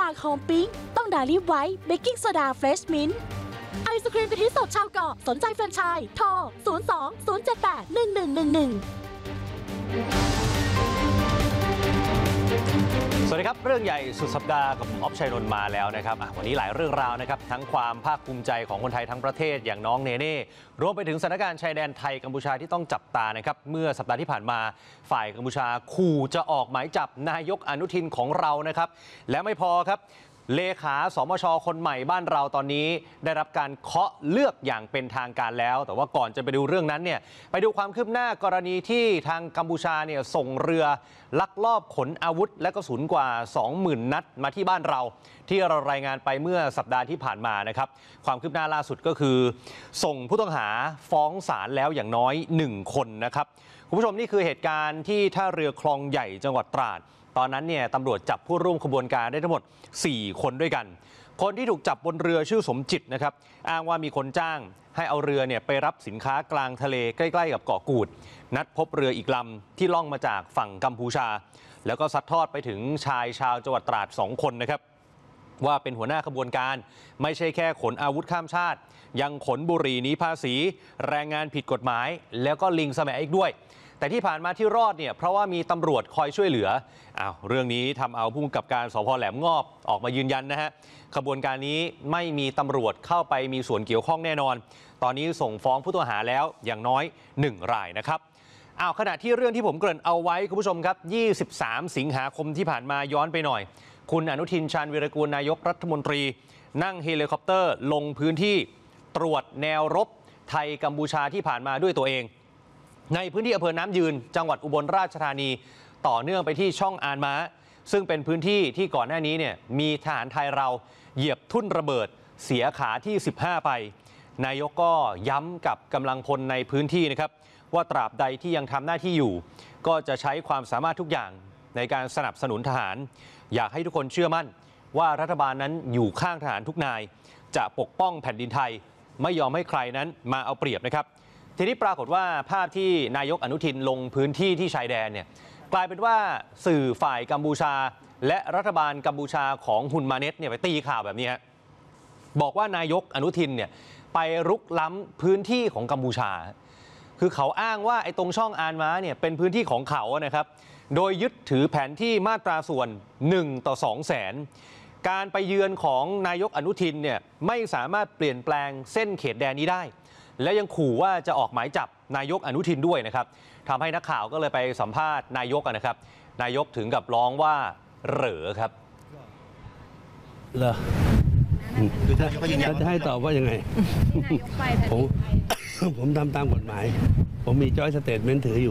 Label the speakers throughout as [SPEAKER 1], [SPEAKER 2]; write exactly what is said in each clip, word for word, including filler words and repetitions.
[SPEAKER 1] างหอมปิ๊งต้องดาลี่ไวท์เบกกิ้งโซดาเฟรชมิ้นท์ไอศครีมกะทิสดชาวเกาะสนใจแฟรนไชส์โทร ศูนย์ สอง ศูนย์ เจ็ด แปด หนึ่ง หนึ่ง หนึ่ง หนึ่ง
[SPEAKER 2] สวัสดีครับเรื่องใหญ่สุดสัปดาห์กับผมอ๊อฟชัยนนท์มาแล้วนะครับวันนี้หลายเรื่องราวนะครับทั้งความภาคภูมิใจของคนไทยทั้งประเทศอย่างน้องเนเน่รวมไปถึงสถานการณ์ชายแดนไทยกัมพูชาที่ต้องจับตานะครับเมื่อสัปดาห์ที่ผ่านมาฝ่ายกัมพูชาขู่จะออกหมายจับนายกอนุทินของเรานะครับและไม่พอครับเลขาสมชคนใหม่บ้านเราตอนนี้ได้รับการเคาะเลือกอย่างเป็นทางการแล้วแต่ว่าก่อนจะไปดูเรื่องนั้นเนี่ยไปดูความคืบหน้ากรณีที่ทางกัมพูชาเนี่ยส่งเรือลักลอบขนอาวุธและกระสุนกว่า สองหมื่น นัดมาที่บ้านเราที่เรารายงานไปเมื่อสัปดาห์ที่ผ่านมานะครับความคืบหน้าล่าสุดก็คือส่งผู้ต้องหาฟ้องศาลแล้วอย่างน้อยหนึ่งคนนะครับคุณผู้ชมนี่คือเหตุการณ์ที่ท่าเรือคลองใหญ่จังหวัดตราดตอนนั้นเนี่ยตำรวจจับผู้ร่วมขบวนการได้ทั้งหมดสี่คนด้วยกันคนที่ถูกจับบนเรือชื่อสมจิตนะครับอ้างว่ามีคนจ้างให้เอาเรือเนี่ยไปรับสินค้ากลางทะเลใกล้ๆกับเกาะกูดนัดพบเรืออีกลำที่ล่องมาจากฝั่งกัมพูชาแล้วก็ซัดทอดไปถึงชายชาวจังหวัดตราดสองคนนะครับว่าเป็นหัวหน้าขบวนการไม่ใช่แค่ขนอาวุธข้ามชาติยังขนบุหรี่หนีภาษีแรงงานผิดกฎหมายแล้วก็ลิงสมัยอีกด้วยแต่ที่ผ่านมาที่รอดเนี่ยเพราะว่ามีตำรวจคอยช่วยเหลืออ้าวเรื่องนี้ทำเอาผู้กำกับการสภ.แหลมงอบออกมายืนยันนะฮะขบวนการนี้ไม่มีตำรวจเข้าไปมีส่วนเกี่ยวข้องแน่นอนตอนนี้ส่งฟ้องผู้ต้องหาแล้วอย่างน้อยหนึ่งรายนะครับอ้าวขณะที่เรื่องที่ผมเกริ่นเอาไว้คุณผู้ชมครับยี่สิบสามสิงหาคมที่ผ่านมาย้อนไปหน่อยคุณอนุทินชาญวีรกูลนายกรัฐมนตรีนั่งเฮลิคอปเตอร์ลงพื้นที่ตรวจแนวรบไทยกัมพูชาที่ผ่านมาด้วยตัวเองในพื้นที่อำเภอน้ำยืนจังหวัดอุบลราชธานีต่อเนื่องไปที่ช่องอานม้าซึ่งเป็นพื้นที่ที่ก่อนหน้านี้เนี่ยมีทหารไทยเราเหยียบทุ่นระเบิดเสียขาที่สิบห้าไปนายกก็ย้ำกับกำลังพลในพื้นที่นะครับว่าตราบใดที่ยังทำหน้าที่อยู่ก็จะใช้ความสามารถทุกอย่างในการสนับสนุนทหารอยากให้ทุกคนเชื่อมั่นว่ารัฐบาลนั้นอยู่ข้างทหารทุกนายจะปกป้องแผ่นดินไทยไม่ยอมให้ใครนั้นมาเอาเปรียบนะครับทีนี้ปรากฏว่าภาพที่นายกอนุทินลงพื้นที่ที่ชายแดนเนี่ยกลายเป็นว่าสื่อฝ่ายกัมพูชาและรัฐบาลกัมพูชาของฮุนมาเน็ตเนี่ยไปตีข่าวแบบนี้บอกว่านายกอนุทินเนี่ยไปรุกล้ำพื้นที่ของกัมพูชาคือเขาอ้างว่าไอ้ตรงช่องอานม้าเนี่ยเป็นพื้นที่ของเขานะครับโดยยึดถือแผนที่มาตราส่วนหนึ่งต่อสองแสนการไปเยือนของนายกอนุทินเนี่ยไม่สามารถเปลี่ยนแปลงเส้นเขตแดนนี้ได้และยังขู่ว่าจะออกหมายจับนายกอนุทินด้วยนะครับทำให้นักข่าวก็เลยไปสัมภาษณ์นายกนะครับนายกถึงกับร้องว่าเหรอครับ
[SPEAKER 3] เหรอคือถ้าจะให้ตอบว่ายังไงผมผมทำตามกฎหมายผมมีจอยสเตทเมนต์ถืออยู่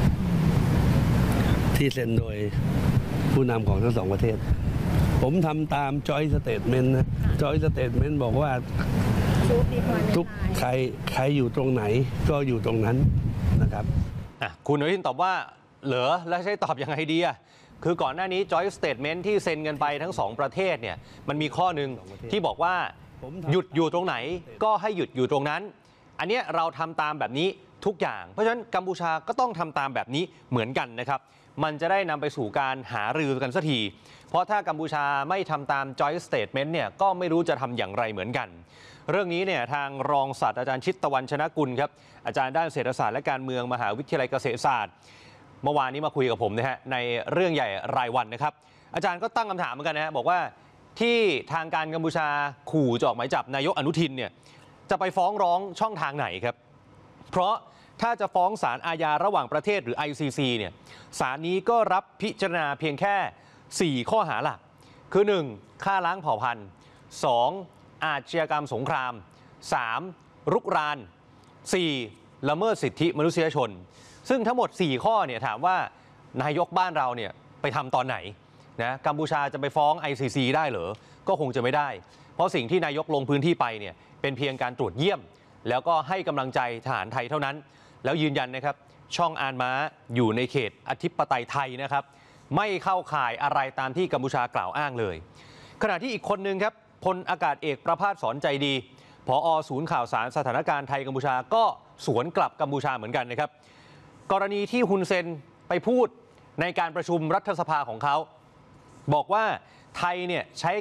[SPEAKER 3] ที่เซ็นโดยผู้นำของทั้งสองประเทศผมทำตามจอยสเตทเมนต์นะจอยสเตทเมนต์บอกว่าทุกใครใครอยู่ตรงไหนก็อยู่ตรงนั้นนะครับ
[SPEAKER 2] คุณอนุทินตอบว่าเหรอแล้วใช้ตอบยังไงดีอ่ะคือก่อนหน้านี้ Joint Statement ที่เซ็นกันไปทั้งสองประเทศเนี่ยมันมีข้อหนึ่งที่บอกว่าหยุดอยู่ตรงไหนก็ให้หยุดอยู่ตรงนั้นอันนี้เราทำตามแบบนี้ทุกอย่างเพราะฉะนั้นกัมพูชาก็ต้องทำตามแบบนี้เหมือนกันนะครับมันจะได้นำไปสู่การหารือกันสักทีเพราะถ้ากัมพูชาไม่ทำตาม Joint Statement เนี่ยก็ไม่รู้จะทำอย่างไรเหมือนกันเรื่องนี้เนี่ยทางรองศาสตราจารย์ชิตตะวันชนะกุลครับอาจารย์ด้านเศรษฐศาสตร์และการเมืองมหาวิทยาลัยเกษตรศาสตร์เมื่อวานนี้มาคุยกับผมนะฮะในเรื่องใหญ่รายวันนะครับอาจารย์ก็ตั้งคำถามเหมือนกันนะฮะบอกว่าที่ทางการกัมพูชาขู่จะออกหมายจับนายกอนุทินเนี่ยจะไปฟ้องร้องช่องทางไหนครับเพราะถ้าจะฟ้องศาลอาญาระหว่างประเทศหรือ ไอ ซี ซี เนี่ยศาลนี้ก็รับพิจารณาเพียงแค่สี่ข้อหาหลักคือหนึ่งฆ่าล้างเผ่าพันธุ์สองอาชญากรรมสงครามสามรุกรานสี่ละเมิดสิทธิมนุษยชนซึ่งทั้งหมดสี่ข้อเนี่ยถามว่านายกบ้านเราเนี่ยไปทำตอนไหนนะกัมพูชาจะไปฟ้อง ไอ ซี ซี ได้เหรอก็คงจะไม่ได้เพราะสิ่งที่นายกลงพื้นที่ไปเนี่ยเป็นเพียงการตรวจเยี่ยมแล้วก็ให้กำลังใจทหารไทยเท่านั้นแล้วยืนยันนะครับช่องอานม้าอยู่ในเขตอธิปไตยไทยนะครับไม่เข้าข่ายอะไรตามที่กัมพูชากล่าวอ้างเลยขณะที่อีกคนนึงครับพลอากาศเอกประภาสสอนใจดีผอ.ศูนย์ข่าวสารสถานการณ์ไทยกัมพูชาก็สวนกลับกัมพูชาเหมือนกันนะครับกรณีที่ฮุนเซนไปพูดในการประชุมรัฐสภาของเขาบอกว่าไทยเนี่ยใช้